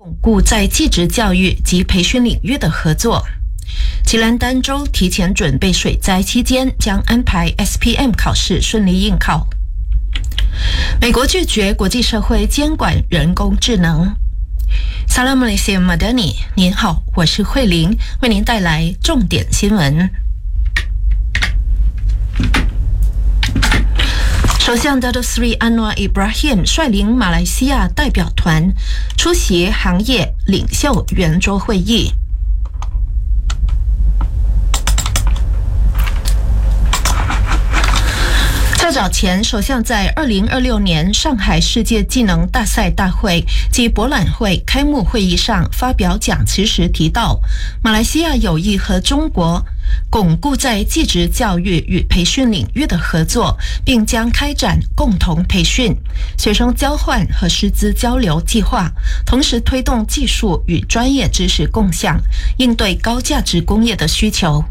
巩固在技职教育及培训领域的合作。吉兰丹州提前准备水灾期间，将安排 SPM 考试顺利应考。美国拒绝国际社会监管人工智能。Assalamualaikum Madani， 您好，我是慧玲，为您带来重点新闻。首相 Datuk Seri Anwar Ibrahim 率领马来西亚代表团出席行业领袖圆桌会议。较早前，首相在2026年上海世界技能大赛大会及博览会开幕会议上发表讲词时提到，马来西亚有意和中国巩固在技职教育与培训领域的合作，并将开展共同培训、学生交换和师资交流计划，同时推动技术与专业知识共享，应对高价值工业的需求。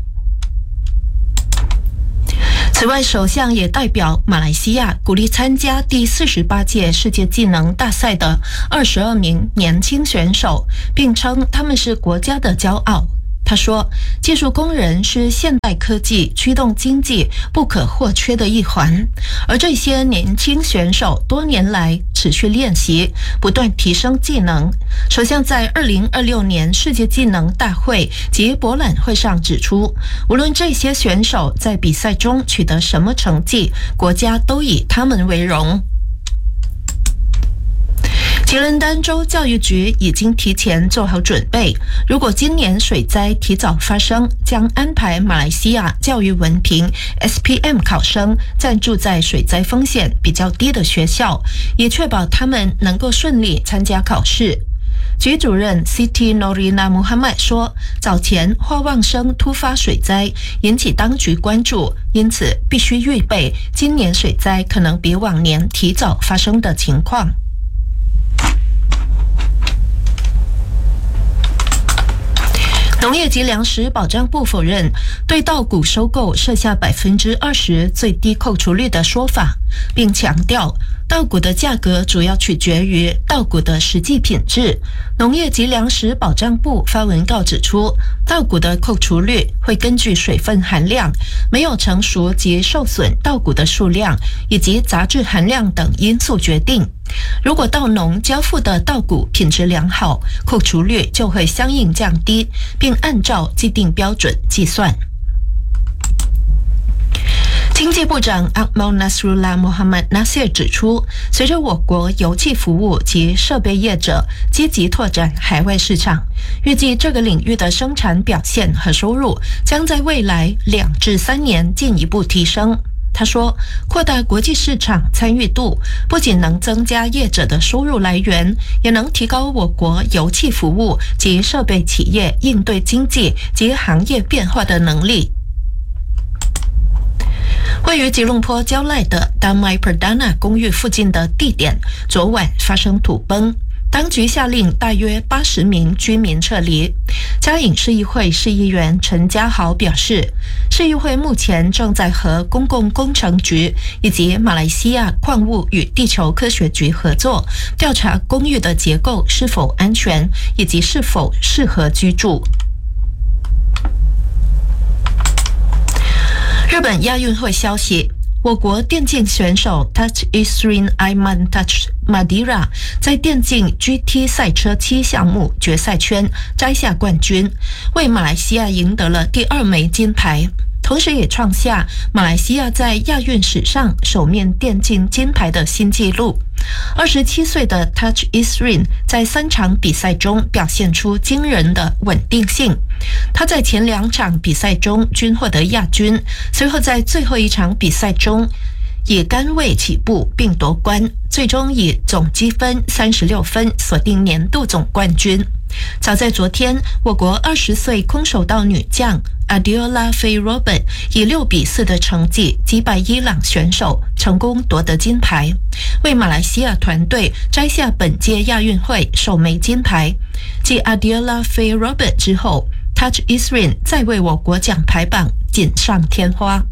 此外，首相也代表马来西亚鼓励参加第48届世界技能大赛的22名年轻选手，并称他们是国家的骄傲。他说，技术工人是现代科技驱动经济不可或缺的一环，而这些年轻选手多年来持续练习，不断提升技能。首相在2026年世界技能大会及博览会上指出，无论这些选手在比赛中取得什么成绩，国家都以他们为荣。吉兰丹州教育局已经提前做好准备，如果今年水灾提早发生，将安排马来西亚教育文凭 SPM 考生暂住在水灾风险比较低的学校，也确保他们能够顺利参加考试。局主任 Siti Norina Muhammad 说，早前花旺生突发水灾引起当局关注，因此必须预备今年水灾可能比往年提早发生的情况。农业及粮食保障部否认对稻谷收购设下20%最低扣除率的说法，并强调稻谷的价格主要取决于稻谷的实际品质。农业及粮食保障部发文告指出，稻谷的扣除率会根据水分含量、没有成熟及受损稻谷的数量以及杂质含量等因素决定。如果稻农交付的稻谷品质良好，扣除率就会相应降低，并按照既定标准计算。经济部长 Akmal Nasrullah Mohamad Nasir 指出，随着我国油气服务及设备业者积极拓展海外市场，预计这个领域的生产表现和收入将在未来2至3年进一步提升。他说，扩大国际市场参与度不仅能增加业者的收入来源，也能提高我国油气服务及设备企业应对经济及行业变化的能力。位于吉隆坡蕉赖的 Damai Perdana 公寓附近的地点昨晚发生土崩，当局下令大约80名居民撤离。嘉颖市议会市议员陈家豪表示，市议会目前正在和公共工程局以及马来西亚矿物与地球科学局合作，调查公寓的结构是否安全以及是否适合居住。日本亚运会消息，我国电竞选手 Touch Isrin Aiman Touch Madira 在电竞 GT 赛车7项目决赛圈摘下冠军，为马来西亚赢得了第2枚金牌，同时也创下马来西亚在亚运史上首面电竞金牌的新纪录。27岁的 Touch Isrin 在3场比赛中表现出惊人的稳定性，他在前2场比赛中均获得亚军，随后在最后一场比赛中以杆位起步并夺冠，最终以总积分36分锁定年度总冠军。早在昨天，我国20岁空手道女将 Adiola Faye Robert 以6比4的成绩击败伊朗选手，成功夺得金牌，为马来西亚团队摘下本届亚运会首枚金牌。继 Adiola Faye Robert 之后， Touch Isrin 再为我国奖牌榜锦上添花。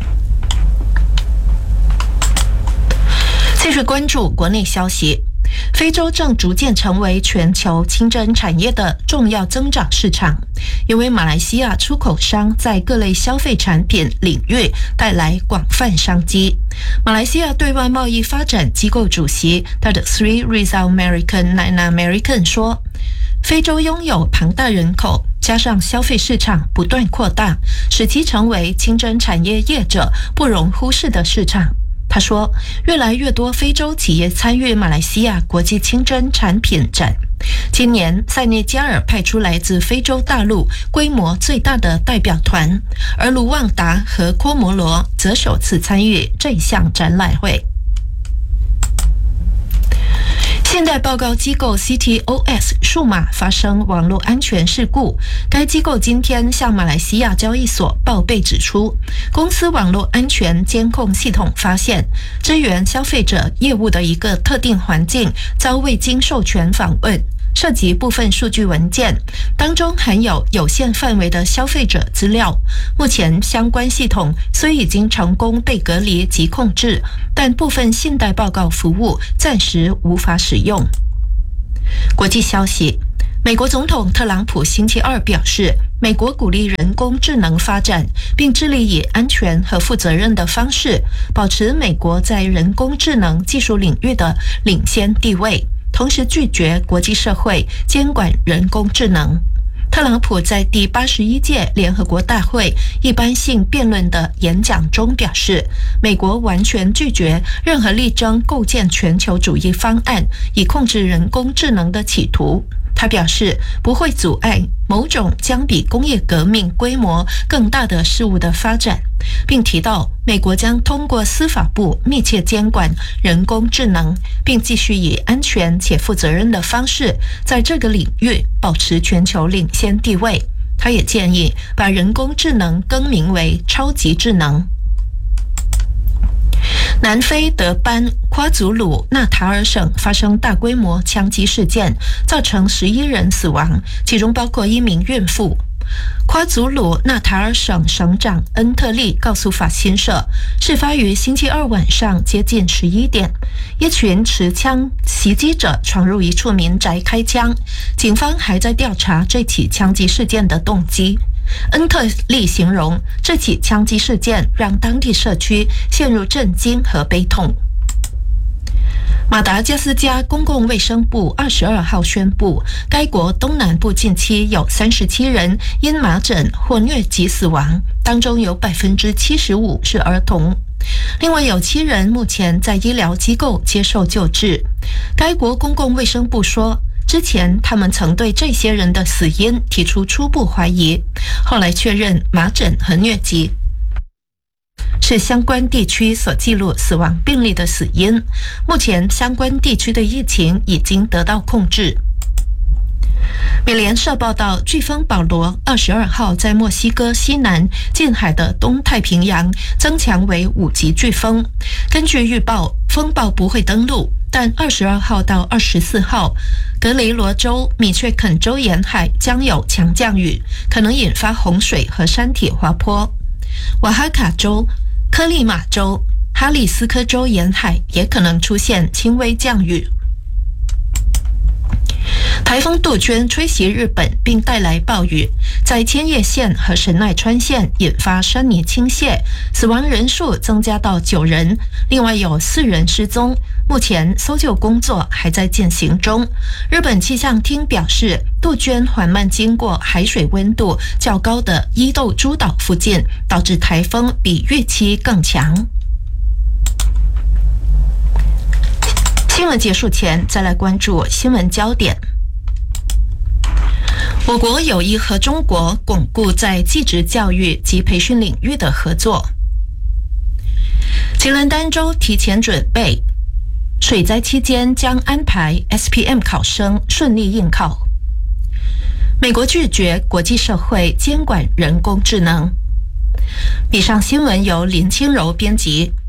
继续关注国内消息， 非洲正逐渐成为全球清真产业的重要增长市场，因为马来西亚出口商在各类消费产品领域带来广泛商机。马来西亚对外贸易发展机构主席 Three Rizal American Nine American 说，非洲拥有庞大人口，加上消费市场不断扩大，使其成为清真产业业者不容忽视的市场。他说，越来越多非洲企业参与马来西亚国际清真产品展。今年，塞内加尔派出来自非洲大陆规模最大的代表团，而卢旺达和科摩罗则首次参与这项展览会。现代报告机构 CTOS 数码发生网络安全事故，该机构今天向马来西亚交易所报备指出，公司网络安全监控系统发现，支援消费者业务的一个特定环境遭未经授权访问，涉及部分数据文件，当中含有限范围的消费者资料。目前相关系统虽已经成功被隔离及控制，但部分信贷报告服务暂时无法使用。国际消息，美国总统特朗普星期二表示，美国鼓励人工智能发展，并致力以安全和负责任的方式保持美国在人工智能技术领域的领先地位，同时拒绝国际社会监管人工智能。特朗普在第81届联合国大会一般性辩论的演讲中表示，美国完全拒绝任何力争构建全球主义方案以控制人工智能的企图。他表示不会阻碍某种将比工业革命规模更大的事物的发展，并提到美国将通过司法部密切监管人工智能，并继续以安全且负责任的方式在这个领域保持全球领先地位。他也建议把人工智能更名为超级智能。南非德班夸祖鲁纳塔尔省发生大规模枪击事件，造成11人死亡，其中包括1名孕妇。夸祖鲁纳塔尔省省长恩特利告诉法新社，事发于星期二晚上接近11点，一群持枪袭击者闯入一处民宅开枪，警方还在调查这起枪击事件的动机。恩特利形容这起枪击事件让当地社区陷入震惊和悲痛。马达加斯加公共卫生部22号宣布，该国东南部近期有37人因麻疹或疟疾死亡，当中有75%是儿童。另外有7人目前在医疗机构接受救治。该国公共卫生部说，之前他们曾对这些人的死因提出初步怀疑，后来确认麻疹和疟疾是相关地区所记录死亡病例的死因。目前相关地区的疫情已经得到控制。美联社报道，飓风保罗22号在墨西哥西南近海的东太平洋增强为5级飓风。根据预报，风暴不会登陆，但22号到24号，格雷罗州、米却肯州沿海将有强降雨，可能引发洪水和山体滑坡。瓦哈卡州、科利马州、哈里斯科州沿海也可能出现轻微降雨。台风杜鹃吹袭日本并带来暴雨，在千叶县和神奈川县引发山泥倾泻，死亡人数增加到9人，另外有4人失踪，目前搜救工作还在进行中。日本气象厅表示，杜鹃缓慢经过海水温度较高的伊豆诸岛附近，导致台风比预期更强。新闻结束前，再来关注新闻焦点。我国有意和中国巩固在技职教育及培训领域的合作。吉兰丹州提前准备，水灾期间将安排 SPM 考生顺利应考。美国拒绝国际社会监管人工智能。以上新闻由林清柔编辑。